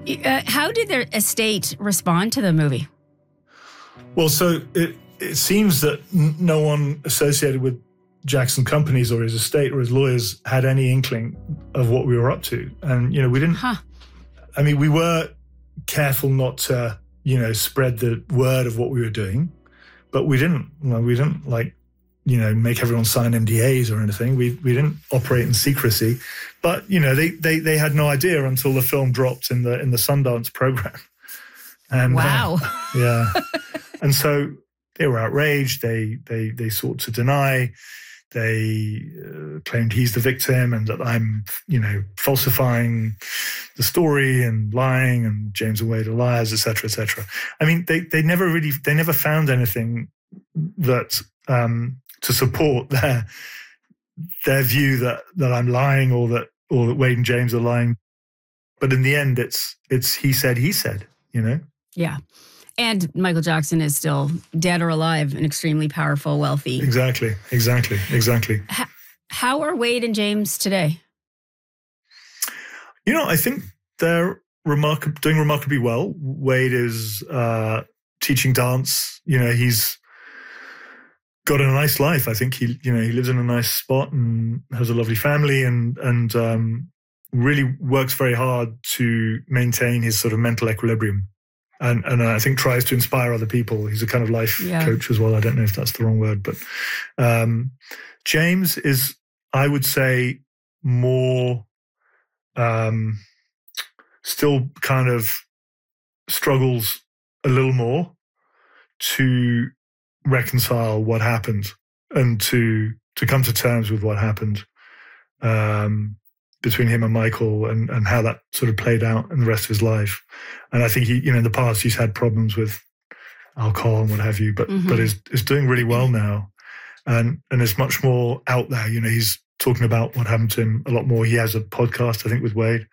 How did their estate respond to the movie? Well, so it seems that no one associated with Jackson Companies or his estate or his lawyers had any inkling of what we were up to. And, we didn't... I mean, we were careful not to, spread the word of what we were doing, but we didn't make everyone sign NDAs or anything. We didn't operate in secrecy, but they had no idea until the film dropped in the Sundance program. And wow. Yeah. And so they were outraged. They sought to deny. They claimed he's the victim and that I'm, falsifying the story and lying and James and Wade are liars, et cetera, et cetera. I mean, they never found anything that to support their view that I'm lying or that Wade and James are lying. But in the end, it's he said, Yeah. And Michael Jackson is still dead or alive and extremely powerful, wealthy. Exactly. How are Wade and James today? I think they're doing remarkably well. Wade is teaching dance. He's got a nice life. I think he lives in a nice spot and has a lovely family and really works very hard to maintain his sort of mental equilibrium. And I think tries to inspire other people. He's a kind of life coach as well. I don't know if that's the wrong word, but James is, I would say, more still kind of struggles a little more to reconcile what happened and to come to terms with what happened between him and Michael and how that sort of played out in the rest of his life. And I think he, in the past he's had problems with alcohol and what have you, but is doing really well now and is much more out there. He's talking about what happened to him a lot more. He has a podcast, I think, with Wade.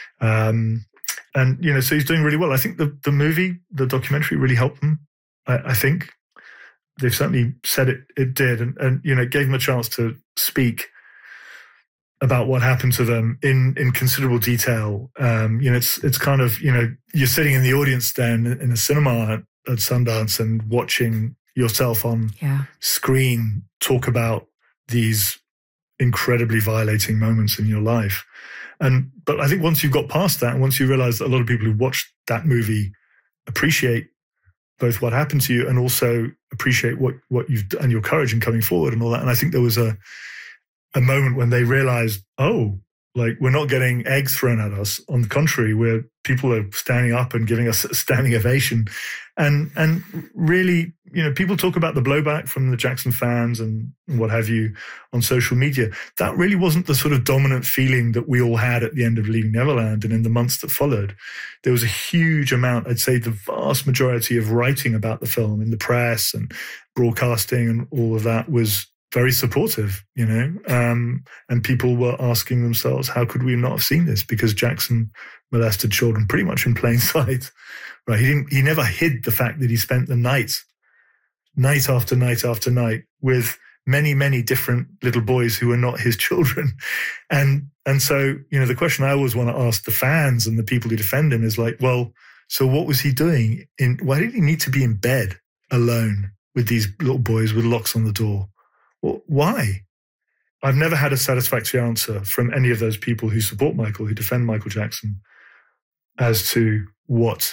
And so he's doing really well. I think the movie, the documentary really helped them. I think they've certainly said it did. And it gave them a chance to speak about what happened to them in considerable detail. It's kind of, you're sitting in the audience then in a cinema at Sundance and watching yourself on screen talk about these incredibly violating moments in your life. But I think once you've got past that, and once you realize that a lot of people who watched that movie appreciate both what happened to you and also appreciate what you've done and your courage in coming forward and all that. And I think there was a moment when they realized, we're not getting eggs thrown at us. On the contrary, where people are standing up and giving us a standing ovation. And really, people talk about the blowback from the Jackson fans and what have you on social media. That really wasn't the sort of dominant feeling that we all had at the end of Leaving Neverland and in the months that followed. There was a huge amount, I'd say the vast majority of writing about the film in the press and broadcasting and all of that was very supportive, and people were asking themselves, how could we not have seen this? Because Jackson molested children pretty much in plain sight, right? He never hid the fact that he spent the night after night after night with many, many different little boys who were not his children. And so, the question I always want to ask the fans and the people who defend him is so what was he doing? Why did he need to be in bed alone with these little boys with locks on the door? Well, why? I've never had a satisfactory answer from any of those people who support Michael, who defend Michael Jackson, as to what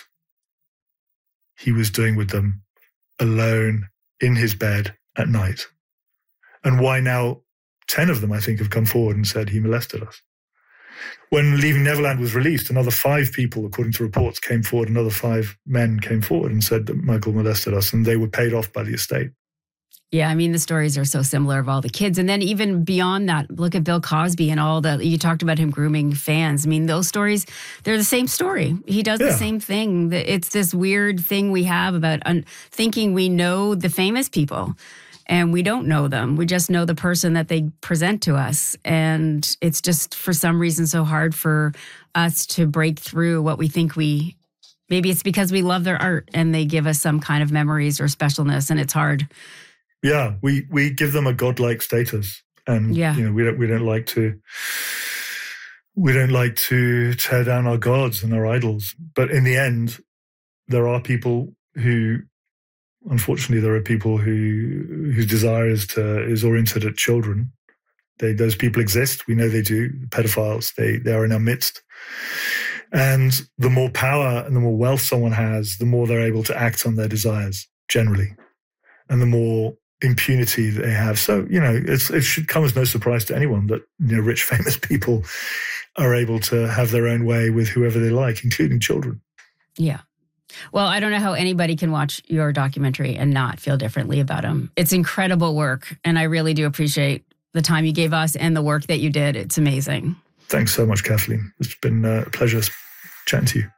he was doing with them alone in his bed at night. And why now 10 of them, I think, have come forward and said he molested us. When Leaving Neverland was released, another 5 people, according to reports, came forward, another 5 men came forward and said that Michael molested us, and they were paid off by the estate. Yeah, I mean, the stories are so similar of all the kids. And then even beyond that, look at Bill Cosby and you talked about him grooming fans. I mean, those stories, they're the same story. He does the same thing. It's this weird thing we have about thinking we know the famous people and we don't know them. We just know the person that they present to us. And it's just for some reason so hard for us to break through what we think maybe it's because we love their art and they give us some kind of memories or specialness, and it's hard. Yeah, we give them a godlike status, and we don't like to we don't like to tear down our gods and our idols. But in the end, there are people who, unfortunately, whose desire is oriented at children. Those people exist. We know they do. Pedophiles, they are in our midst. And the more power and the more wealth someone has, the more they're able to act on their desires, generally. And the more impunity they have. So, it should come as no surprise to anyone that, rich, famous people are able to have their own way with whoever they like, including children. Yeah. Well, I don't know how anybody can watch your documentary and not feel differently about him. It's incredible work. And I really do appreciate the time you gave us and the work that you did. It's amazing. Thanks so much, Kathleen. It's been a pleasure chatting to you.